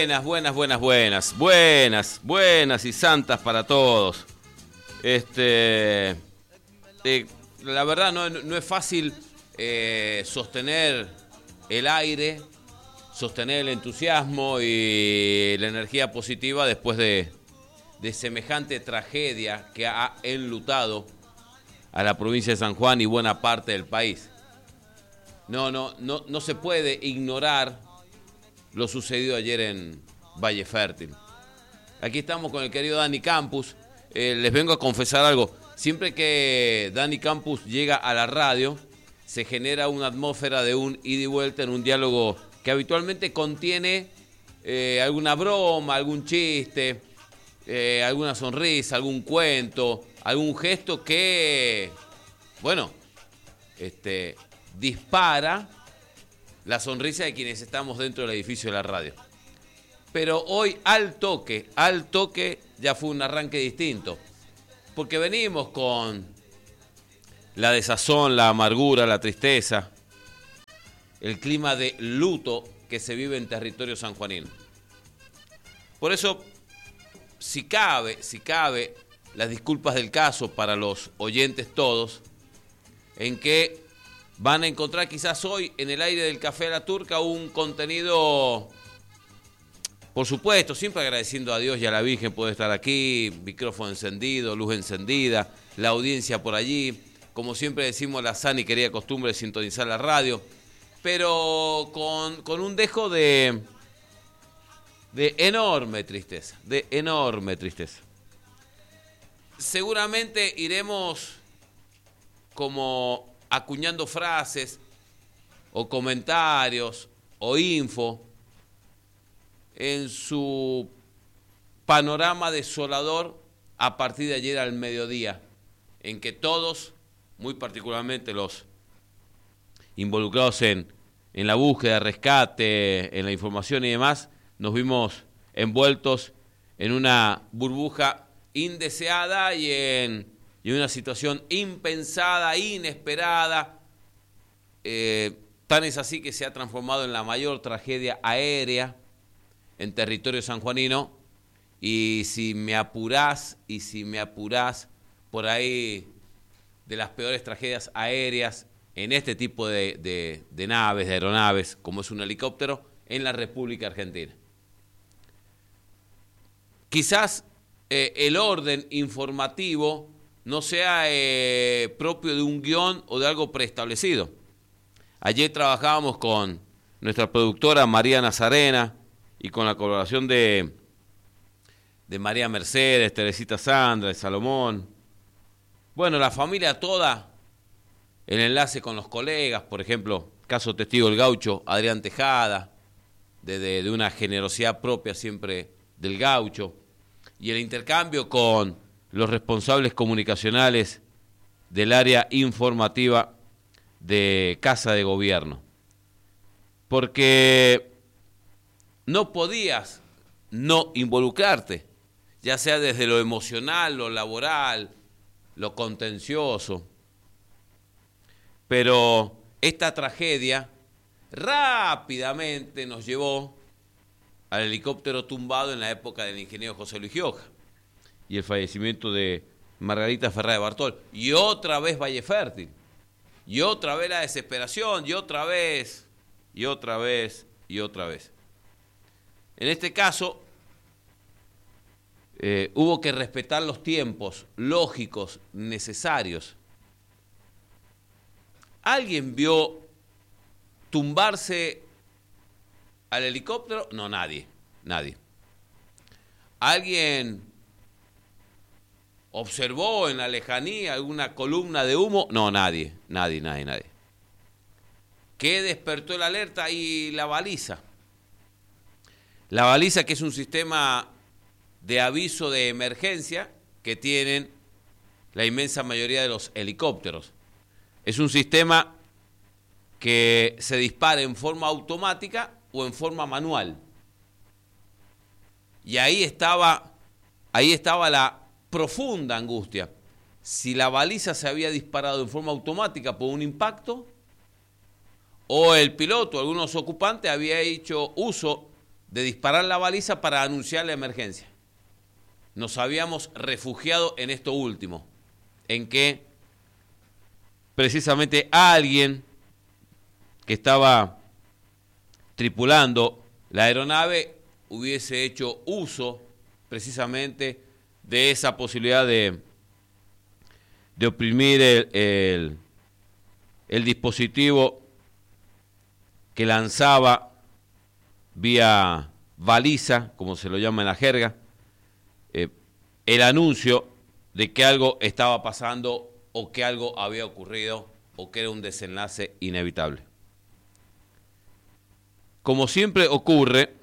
Buenas y santas para todos. La verdad no es fácil sostener el aire, sostener el entusiasmo y la energía positiva después de semejante tragedia que ha enlutado a la provincia de San Juan y buena parte del país. No se puede ignorar lo sucedido ayer en Valle Fértil. Aquí estamos con el querido Dani Campus. Les vengo a confesar algo. Siempre que Dani Campus llega a la radio, se genera una atmósfera de un ida y vuelta en un diálogo que habitualmente contiene alguna broma, algún chiste, alguna sonrisa, algún cuento, algún gesto que, dispara la sonrisa de quienes estamos dentro del edificio de la radio. Pero hoy al toque ya fue un arranque distinto, porque venimos con la desazón, la amargura, la tristeza, el clima de luto que se vive en territorio sanjuanino. Por eso, si cabe, las disculpas del caso para los oyentes todos, en que van a encontrar quizás hoy en el aire del Café a la Turca un contenido, por supuesto, siempre agradeciendo a Dios y a la Virgen por estar aquí, micrófono encendido, luz encendida, la audiencia por allí, como siempre decimos, la sana y querida costumbre de sintonizar la radio, pero con un dejo de enorme tristeza, Seguramente iremos como acuñando frases o comentarios o info en su panorama desolador a partir de ayer al mediodía, en que todos, muy particularmente los involucrados en la búsqueda, rescate, en la información y demás, nos vimos envueltos en una burbuja indeseada y en una situación impensada, inesperada. Tan es así que se ha transformado en la mayor tragedia aérea en territorio sanjuanino. Y si me apurás, por ahí de las peores tragedias aéreas en este tipo de naves, de aeronaves, como es un helicóptero, en la República Argentina. Quizás el orden informativo no sea propio de un guión o de algo preestablecido. Ayer trabajábamos con nuestra productora María Nazarena y con la colaboración de María Mercedes, Teresita Sandra, de Salomón. La familia toda, el enlace con los colegas, por ejemplo, caso testigo del gaucho Adrián Tejada, de una generosidad propia siempre del gaucho, y el intercambio con los responsables comunicacionales del área informativa de Casa de Gobierno. Porque no podías no involucrarte, ya sea desde lo emocional, lo laboral, lo contencioso. Pero esta tragedia rápidamente nos llevó al helicóptero tumbado en la época del ingeniero José Luis Gioja y el fallecimiento de Margarita Ferrá de Bartol, y otra vez Valle Fértil, y otra vez la desesperación, y otra vez. En este caso, hubo que respetar los tiempos lógicos, necesarios. ¿Alguien vio tumbarse al helicóptero? No, nadie. ¿Alguien observó en la lejanía alguna columna de humo? No, nadie. ¿Qué despertó la alerta? Y la baliza. La baliza, que es un sistema de aviso de emergencia que tienen la inmensa mayoría de los helicópteros. Es un sistema que se dispara en forma automática o en forma manual. Y ahí estaba la profunda angustia. Si la baliza se había disparado en forma automática por un impacto, o el piloto, algunos ocupantes, había hecho uso de disparar la baliza para anunciar la emergencia. Nos habíamos refugiado en esto último, en que precisamente alguien que estaba tripulando la aeronave hubiese hecho uso precisamente de esa posibilidad de oprimir el dispositivo que lanzaba vía baliza, como se lo llama en la jerga, el anuncio de que algo estaba pasando o que algo había ocurrido o que era un desenlace inevitable. Como siempre ocurre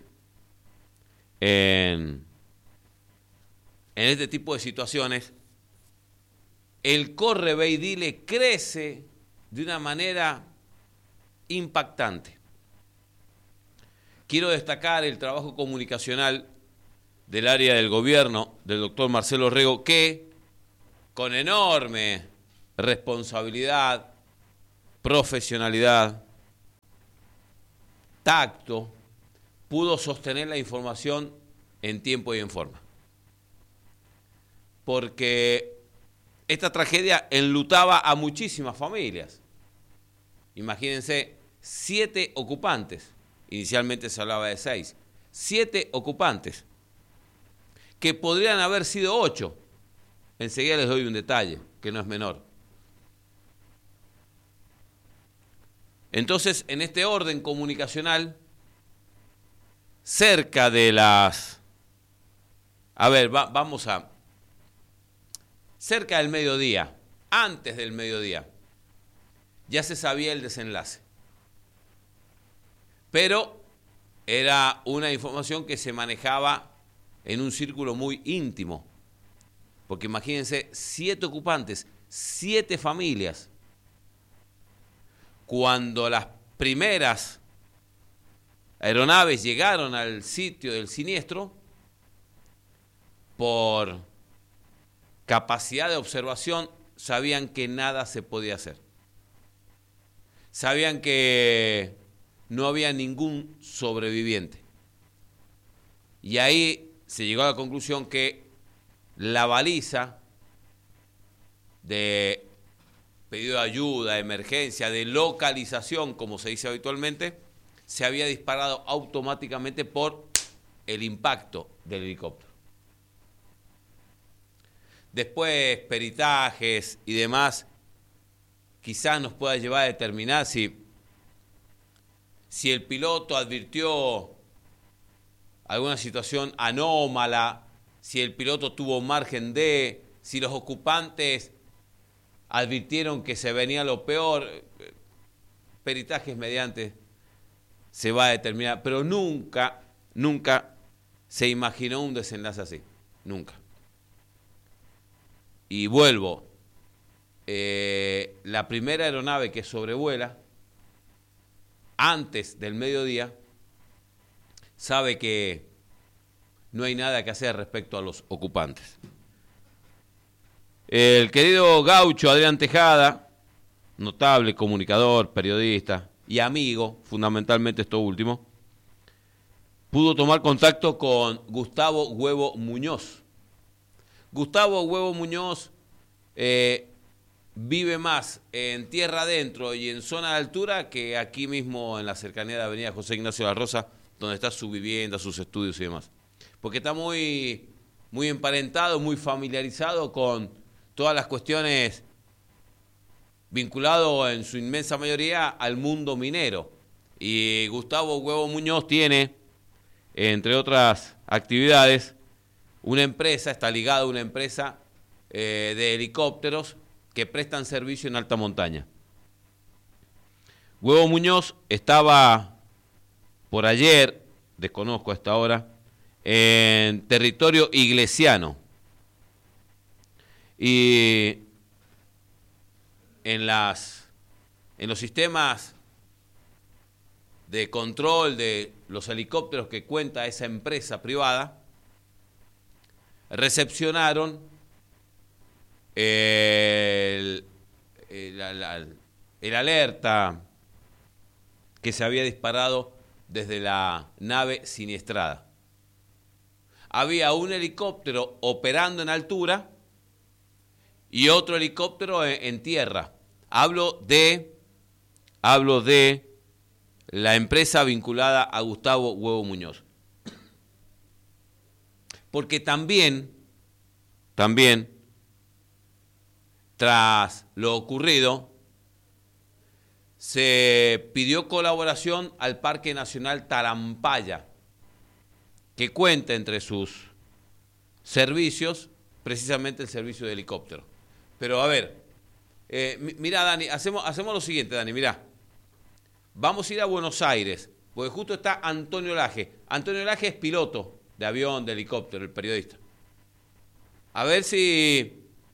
en este tipo de situaciones, el corre, ve y dile crece de una manera impactante. Quiero destacar el trabajo comunicacional del área del gobierno del doctor Marcelo Rego, que con enorme responsabilidad, profesionalidad, tacto, pudo sostener la información en tiempo y en forma. Porque esta tragedia enlutaba a muchísimas familias. Imagínense, 7 ocupantes. Inicialmente se hablaba de 6. 7 ocupantes. Que podrían haber sido 8. Enseguida les doy un detalle, que no es menor. Entonces, en este orden comunicacional, cerca de las... cerca del mediodía, antes del mediodía, ya se sabía el desenlace. Pero era una información que se manejaba en un círculo muy íntimo. Porque imagínense, 7 ocupantes, 7 familias. Cuando las primeras aeronaves llegaron al sitio del siniestro, por capacidad de observación, sabían que nada se podía hacer. Sabían que no había ningún sobreviviente. Y ahí se llegó a la conclusión que la baliza de pedido de ayuda, de emergencia, de localización, como se dice habitualmente, se había disparado automáticamente por el impacto del helicóptero. Después, peritajes y demás, quizás nos pueda llevar a determinar si el piloto advirtió alguna situación anómala, si el piloto tuvo margen de, si los ocupantes advirtieron que se venía lo peor. Peritajes mediante se va a determinar, pero nunca se imaginó un desenlace así, nunca. Y vuelvo, la primera aeronave que sobrevuela antes del mediodía sabe que no hay nada que hacer respecto a los ocupantes. El querido gaucho Adrián Tejada, notable comunicador, periodista y amigo, fundamentalmente esto último, pudo tomar contacto con Gustavo Huevo Muñoz. Gustavo Huevo Muñoz vive más en tierra adentro y en zona de altura que aquí mismo en la cercanía de Avenida José Ignacio de la Rosa, donde está su vivienda, sus estudios y demás. Porque está muy emparentado, muy familiarizado con todas las cuestiones vinculado en su inmensa mayoría al mundo minero. Y Gustavo Huevo Muñoz tiene, entre otras actividades, una empresa, está ligado a una empresa de helicópteros que prestan servicio en alta montaña. Huevo Muñoz estaba por ayer, desconozco hasta ahora, en territorio iglesiano. Y en los sistemas de control de los helicópteros que cuenta esa empresa privada, recepcionaron el alerta que se había disparado desde la nave siniestrada. Había un helicóptero operando en altura y otro helicóptero en tierra. Hablo de la empresa vinculada a Gustavo Huevo Muñoz. Porque también, tras lo ocurrido, se pidió colaboración al Parque Nacional Tarampaya, que cuenta entre sus servicios precisamente el servicio de helicóptero. Pero a ver, mira Dani, hacemos lo siguiente, Dani, mira. Vamos a ir a Buenos Aires, porque justo está Antonio Laje. Antonio Laje es piloto de avión, de helicóptero, el periodista. A ver si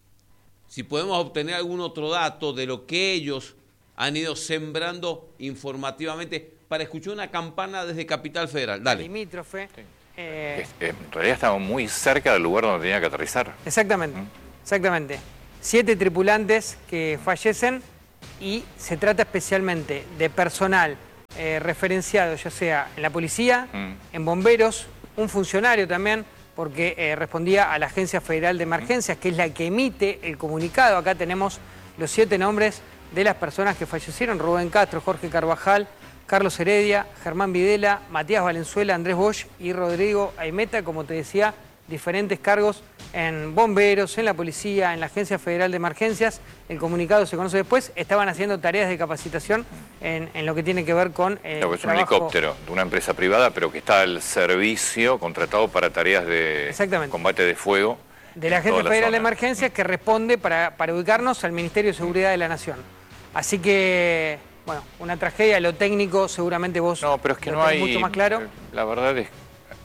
podemos obtener algún otro dato de lo que ellos han ido sembrando informativamente para escuchar una campana desde Capital Federal. Dale. Limítrofe. Sí. En realidad estamos muy cerca del lugar donde tenía que aterrizar. Exactamente, exactamente. 7 tripulantes que fallecen y se trata especialmente de personal referenciado, ya sea en la policía, en bomberos, un funcionario también, porque respondía a la Agencia Federal de Emergencias, que es la que emite el comunicado. Acá tenemos los 7 nombres de las personas que fallecieron: Rubén Castro, Jorge Carvajal, Carlos Heredia, Germán Videla, Matías Valenzuela, Andrés Bosch y Rodrigo Aimeta. Como te decía, diferentes cargos en bomberos, en la policía, en la Agencia Federal de Emergencias. El comunicado se conoce después. Estaban haciendo tareas de capacitación en lo que tiene que ver con Claro, es un helicóptero de una empresa privada, pero que está al servicio, contratado para tareas de combate de fuego. De la Agencia Federal de Emergencias, que responde para ubicarnos al Ministerio de Seguridad de la Nación. Así que, bueno, una tragedia. Lo técnico seguramente vos no, pero es que no hay mucho más claro. La verdad es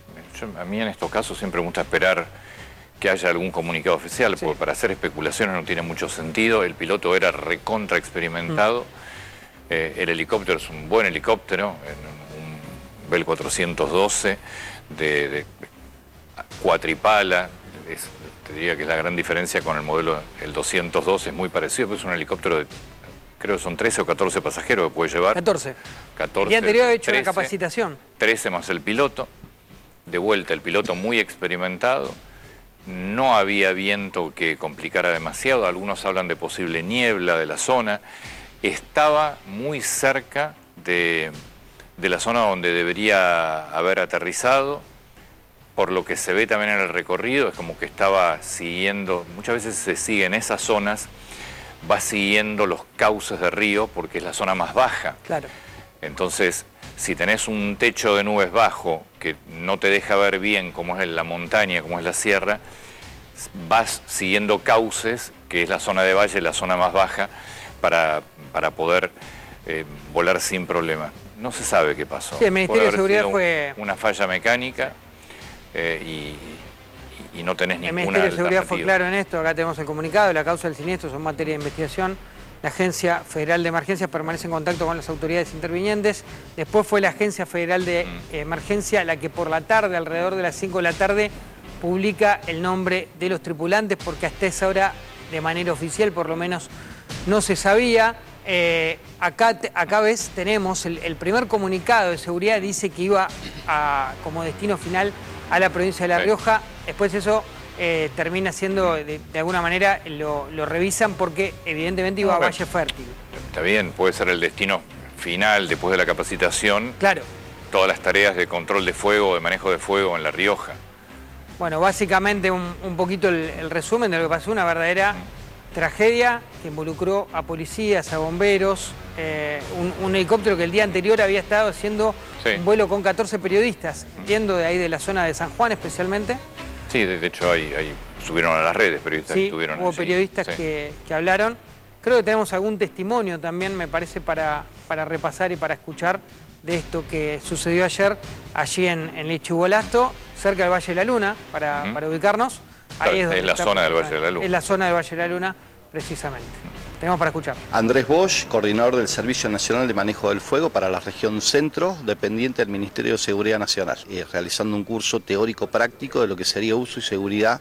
a mí en estos casos siempre me gusta esperar que haya algún comunicado oficial, porque para hacer especulaciones no tiene mucho sentido. El piloto era recontra experimentado, el helicóptero es un buen helicóptero, un Bell 412 de cuatripala, te diría que es la gran diferencia con el modelo, el 212 es muy parecido, pero es un helicóptero de, creo que son 13 o 14 pasajeros que puede llevar. 14. El día anterior he hecho 13, una capacitación. 13 más el piloto. De vuelta, el piloto muy experimentado, no había viento que complicara demasiado, algunos hablan de posible niebla de la zona, estaba muy cerca de la zona donde debería haber aterrizado, por lo que se ve también en el recorrido, es como que estaba siguiendo, muchas veces se sigue en esas zonas, va siguiendo los cauces de río porque es la zona más baja. Claro. Entonces, si tenés un techo de nubes bajo que no te deja ver bien cómo es la montaña, cómo es la sierra, vas siguiendo cauces, que es la zona de valle, la zona más baja, para poder volar sin problema. No se sabe qué pasó. Sí, el Ministerio de Seguridad fue una falla mecánica y no tenés ninguna El Ministerio de Seguridad fue alternativa. claro en esto. Acá tenemos el comunicado. La causa del siniestro son materia de investigación. La Agencia Federal de Emergencias permanece en contacto con las autoridades intervinientes. Después fue la Agencia Federal de Emergencia la que por la tarde, alrededor de las 5 de la tarde, publica el nombre de los tripulantes, porque hasta esa hora, de manera oficial, por lo menos, no se sabía. Acá ves, tenemos el primer comunicado de seguridad, dice que iba como destino final a la provincia de La Rioja. Después eso termina siendo, de alguna manera, lo revisan porque evidentemente iba a Valle Fértil. Está bien, puede ser el destino final después de la capacitación. Claro. Todas las tareas de control de fuego, de manejo de fuego en La Rioja. Bueno, básicamente un poquito el resumen de lo que pasó, una verdadera tragedia que involucró a policías, a bomberos, un helicóptero que el día anterior había estado haciendo un vuelo con 14 periodistas, yendo de ahí de la zona de San Juan especialmente. Sí, de hecho subieron a las redes periodistas que estuvieron hubo allí. periodistas que hablaron. Creo que tenemos algún testimonio también, me parece, para repasar y para escuchar de esto que sucedió ayer allí en Lichigolasto, cerca del Valle de la Luna, para ubicarnos. Ahí es la zona del Valle de la Luna. Es la zona del Valle de la Luna, precisamente. Tenemos para escuchar. Andrés Bosch, coordinador del Servicio Nacional de Manejo del Fuego para la región Centro, dependiente del Ministerio de Seguridad Nacional, realizando un curso teórico-práctico de lo que sería uso y seguridad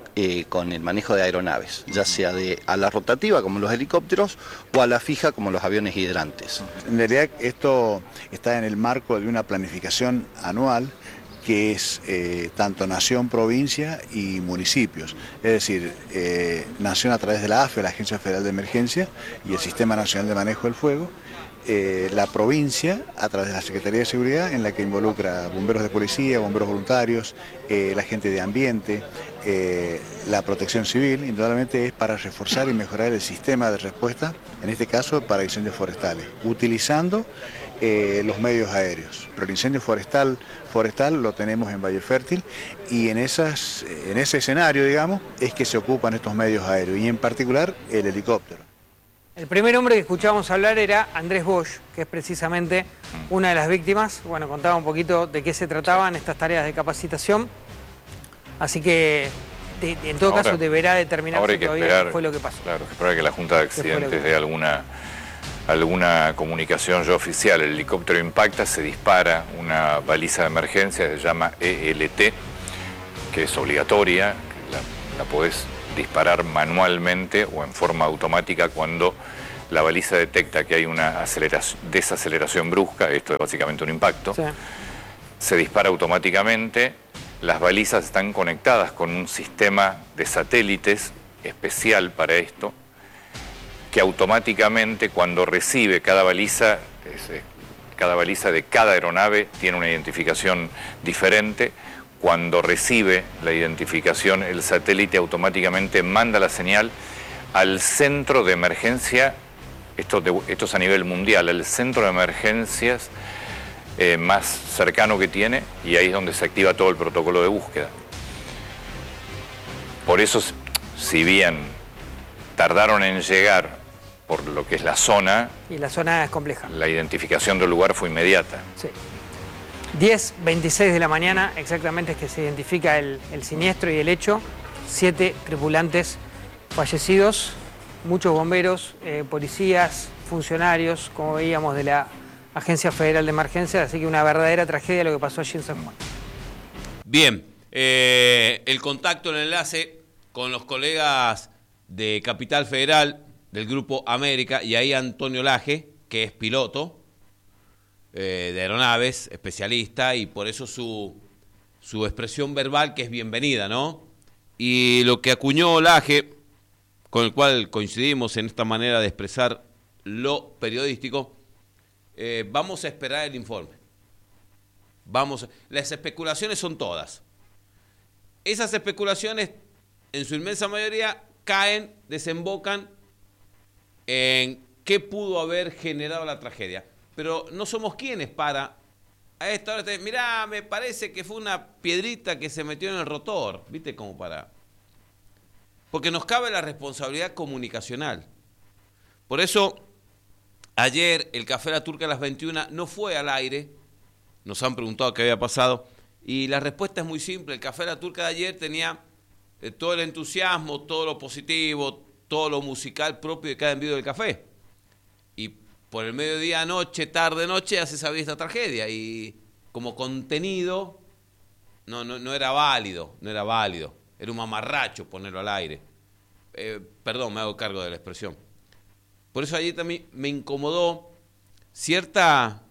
con el manejo de aeronaves, ya sea a la rotativa como los helicópteros o a la fija como los aviones hidrantes. En realidad esto está en el marco de una planificación anual que es tanto nación, provincia y municipios. Es decir, nación a través de la AFE, la Agencia Federal de Emergencia, y el Sistema Nacional de Manejo del Fuego, la provincia a través de la Secretaría de Seguridad, en la que involucra bomberos de policía, bomberos voluntarios, la gente de ambiente, la protección civil. Indudablemente es para reforzar y mejorar el sistema de respuesta, en este caso para incendios forestales, utilizando los medios aéreos. Pero el incendio forestal lo tenemos en Valle Fértil, y en ese escenario, digamos, es que se ocupan estos medios aéreos, y en particular el helicóptero. El primer hombre que escuchábamos hablar era Andrés Bosch, que es precisamente una de las víctimas. Bueno, contaba un poquito de qué se trataban estas tareas de capacitación. Así que, en todo caso, deberá determinarse todavía qué fue lo que pasó. Claro, esperar que la Junta de Accidentes dé alguna comunicación ya oficial. El helicóptero impacta, se dispara una baliza de emergencia, se llama ELT, que es obligatoria, la podés disparar manualmente o en forma automática cuando la baliza detecta que hay una desaceleración brusca. Esto es básicamente un impacto. Sí. Se dispara automáticamente. Las balizas están conectadas con un sistema de satélites especial para esto, que automáticamente, cuando recibe cada baliza de cada aeronave tiene una identificación diferente. Cuando recibe la identificación, el satélite automáticamente manda la señal al centro de emergencia, esto es a nivel mundial, al centro de emergencias más cercano que tiene, y ahí es donde se activa todo el protocolo de búsqueda. Por eso, si bien tardaron en llegar por lo que es la zona... Y la zona es compleja. La identificación del lugar fue inmediata. Sí. 10:26 de la mañana exactamente es que se identifica el siniestro y el hecho. 7 tripulantes fallecidos, muchos bomberos, policías, funcionarios, como veíamos, de la Agencia Federal de Emergencia. Así que una verdadera tragedia lo que pasó allí en San Juan. Bien, el contacto, el enlace con los colegas de Capital Federal, del Grupo América, y ahí Antonio Laje, que es piloto de aeronaves, especialista, y por eso su expresión verbal, que es bienvenida, ¿no? Y lo que acuñó Laje, con el cual coincidimos en esta manera de expresar lo periodístico, vamos a esperar el informe. Las especulaciones son todas. Esas especulaciones, en su inmensa mayoría, desembocan en qué pudo haber generado la tragedia. Pero no somos quienes para a esta hora mirá, me parece que fue una piedrita que se metió en el rotor, ¿viste? Como para... Porque nos cabe la responsabilidad comunicacional. Por eso, ayer el Café La Turca a las 21 no fue al aire. Nos han preguntado qué había pasado. Y la respuesta es muy simple. El Café La Turca de ayer tenía todo el entusiasmo, todo lo positivo, todo lo musical propio de cada envío del café. Y por el mediodía, noche, tarde, noche, ya se sabía esta tragedia. Y como contenido, no era válido, Era un mamarracho ponerlo al aire. Perdón, me hago cargo de la expresión. Por eso ayer también me incomodó cierta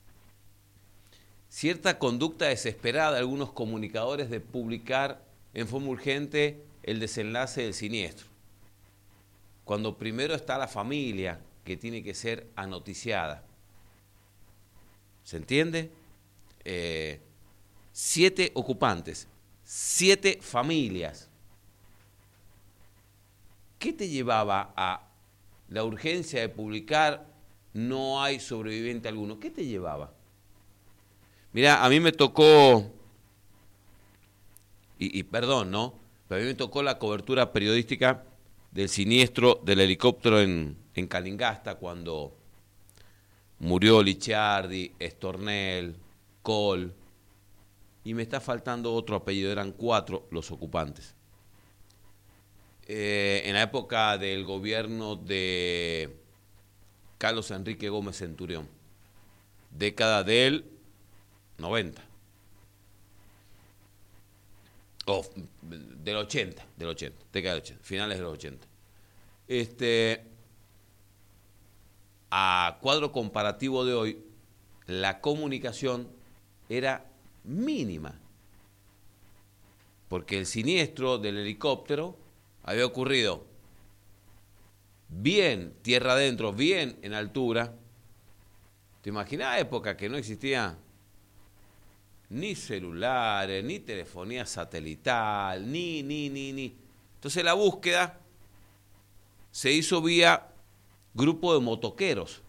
conducta desesperada de algunos comunicadores de publicar en forma urgente el desenlace del siniestro. Cuando primero está la familia, que tiene que ser anoticiada. ¿Se entiende? 7 ocupantes, 7 familias. ¿Qué te llevaba a la urgencia de publicar no hay sobreviviente alguno? ¿Qué te llevaba? Mirá, a mí me tocó, y perdón, ¿no? Pero a mí me tocó la cobertura periodística del siniestro del helicóptero en Calingasta, cuando murió Licciardi, Estornel, Col, y me está faltando otro apellido, eran 4 los ocupantes. En la época del gobierno de Carlos Enrique Gómez Centurión, década del 90. Del 80, década del 80, finales de los 80. A cuadro comparativo de hoy, la comunicación era mínima, porque el siniestro del helicóptero había ocurrido bien tierra adentro, bien en altura. ¿Te imaginas época que no existía ni celulares, ni telefonía satelital, ni? Entonces la búsqueda se hizo vía grupo de motoqueros.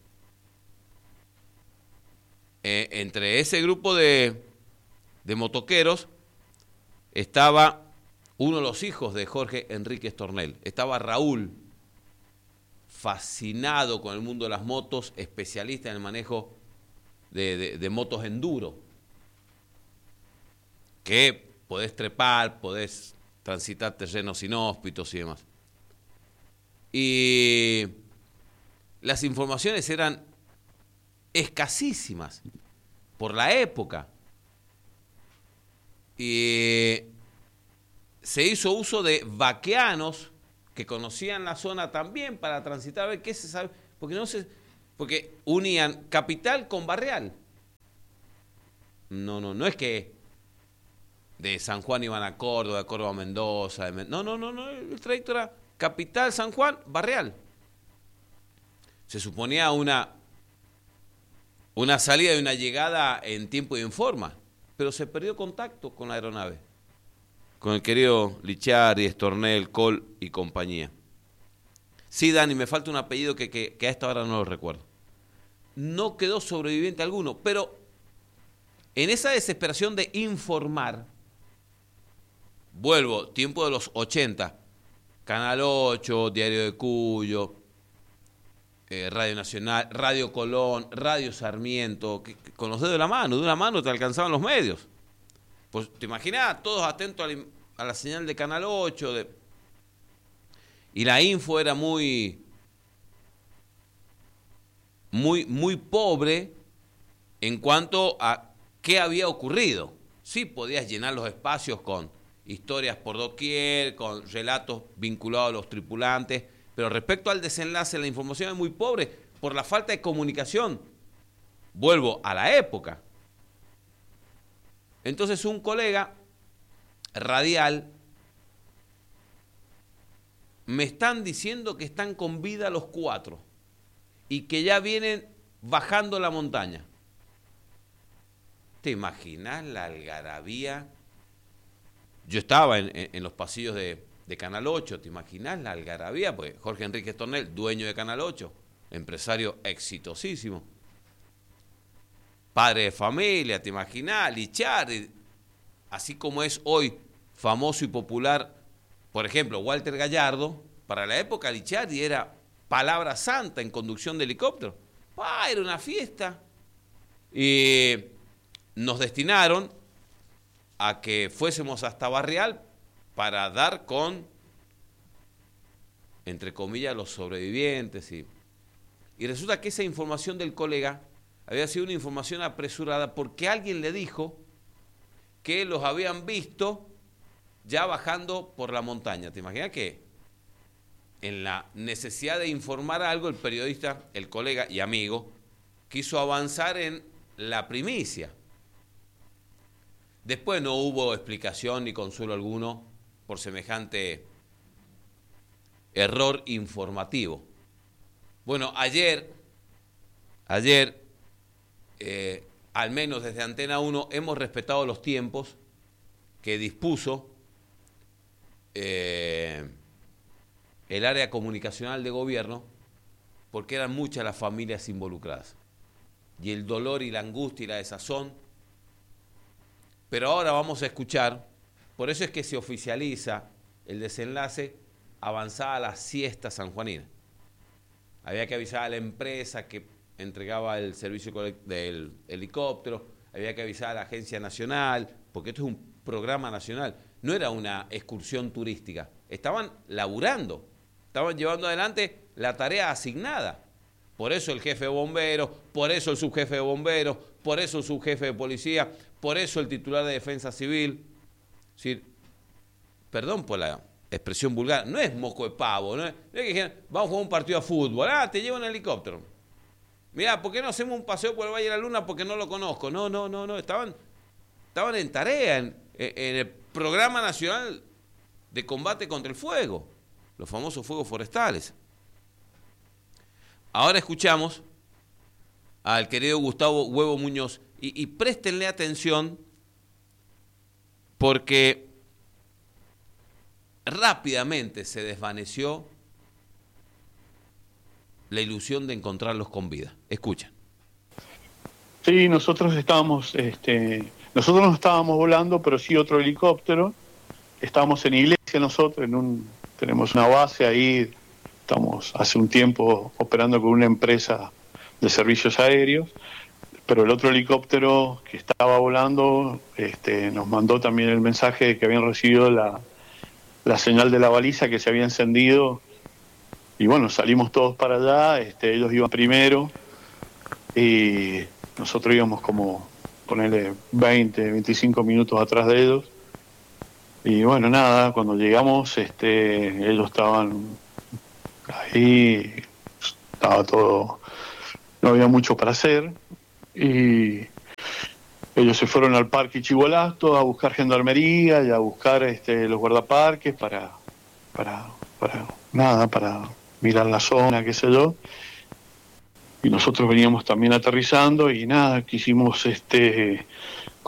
Entre ese grupo de motoqueros estaba uno de los hijos de Jorge Enríquez Tornel. Estaba Raúl, fascinado con el mundo de las motos, especialista en el manejo de motos enduro, que podés trepar, podés transitar terrenos inhóspitos y demás. Y las informaciones eran escasísimas por la época. Y se hizo uso de vaqueanos que conocían la zona también para transitar, a ver qué se sabe, porque unían capital con barrial. No es que de San Juan iban a Córdoba, de Córdoba a Mendoza, no, el trayecto era capital, San Juan, barrial. Se suponía una salida y una llegada en tiempo y en forma, pero se perdió contacto con la aeronave, con el querido Licciardi, Estornel, Col y compañía. Sí, Dani, me falta un apellido que a esta hora no lo recuerdo. No quedó sobreviviente alguno, pero en esa desesperación de informar, vuelvo, tiempo de los 80, Canal 8, Diario de Cuyo, Radio Nacional, Radio Colón, Radio Sarmiento, que con los dedos de una mano te alcanzaban los medios. Pues te imaginás, todos atentos a la señal de Canal 8, y la info era muy pobre en cuanto a qué había ocurrido. Sí podías llenar los espacios con historias por doquier, con relatos vinculados a los tripulantes, pero respecto al desenlace la información es muy pobre por la falta de comunicación. Vuelvo a la época. Entonces un colega radial, me están diciendo que están con vida los 4 y que ya vienen bajando la montaña. ¿Te imaginas la algarabía? Yo estaba en los pasillos de Canal 8, ¿te imaginas la algarabía? Pues Jorge Enríquez Tornel, dueño de Canal 8, empresario exitosísimo, padre de familia, ¿te imaginas? Licciardi, así como es hoy famoso y popular, por ejemplo, Walter Gallardo, para la época Licciardi era palabra santa en conducción de helicóptero. Era una fiesta. Y nos destinaron a que fuésemos hasta Barrial para dar con, entre comillas, los sobrevivientes. Y resulta que esa información del colega había sido una información apresurada porque alguien le dijo que los habían visto ya bajando por la montaña. ¿Te imaginas que en la necesidad de informar algo, el periodista, el colega y amigo, quiso avanzar en la primicia? Después no hubo explicación ni consuelo alguno por semejante error informativo. Bueno, ayer, al menos desde Antena 1, hemos respetado los tiempos que dispuso el área comunicacional de gobierno, porque eran muchas las familias involucradas. Y el dolor y la angustia y la desazón. Pero ahora vamos a escuchar, por eso es que se oficializa el desenlace avanzada la siesta sanjuanina. Había que avisar a la empresa que entregaba el servicio del helicóptero, había que avisar a la Agencia Nacional, porque esto es un programa nacional, no era una excursión turística. Estaban laburando, estaban llevando adelante la tarea asignada. Por eso el jefe de bomberos, por eso el subjefe de bomberos, por eso el subjefe de policía, por eso el titular de Defensa Civil. Es decir, perdón por la expresión vulgar, no es moco de pavo, no es que dijeron, vamos a jugar un partido de fútbol, te llevo en helicóptero. Mirá, ¿por qué no hacemos un paseo por el Valle de la Luna? Porque no lo conozco. No, estaban en tarea en el Programa Nacional de Combate contra el Fuego, los famosos fuegos forestales. Ahora escuchamos al querido Gustavo Huevo Muñoz y préstenle atención porque rápidamente se desvaneció la ilusión de encontrarlos con vida. Escuchen. Sí, nosotros estábamos, nosotros no estábamos volando, pero sí otro helicóptero. Estábamos en Iglesia nosotros, tenemos una base ahí, estamos hace un tiempo operando con una empresa de servicios aéreos, pero el otro helicóptero que estaba volando nos mandó también el mensaje de que habían recibido la señal de la baliza que se había encendido. Y bueno, salimos todos para allá, ellos iban primero y nosotros íbamos como, ponerle 20, 25 minutos atrás de ellos. Y bueno, nada, cuando llegamos, ellos estaban ahí, estaba todo, no había mucho para hacer. Y ellos se fueron al Parque Chibolasto a buscar gendarmería y a buscar los guardaparques para mirar la zona, qué sé yo. Y nosotros veníamos también aterrizando y nada, quisimos